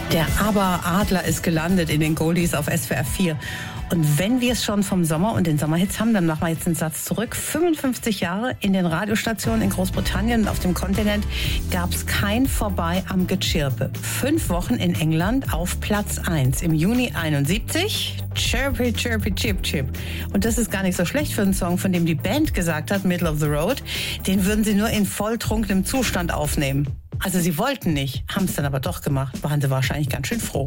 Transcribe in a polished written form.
Der Aber-Adler ist gelandet in den Goldies auf SWR 4. Und wenn wir es schon vom Sommer und den Sommerhits haben, dann machen wir jetzt einen Satz zurück. 55 Jahre in den Radiostationen in Großbritannien und auf dem Kontinent gab es kein Vorbei am Gechirpe. 5 Wochen in England auf Platz 1. Im Juni 71, Chirpy, Chirpy, Chip, Chip. Und das ist gar nicht so schlecht für einen Song, von dem die Band gesagt hat, Middle of the Road, den würden sie nur in volltrunkenem Zustand aufnehmen. Also sie wollten nicht, haben es dann aber doch gemacht, waren sie wahrscheinlich ganz schön froh.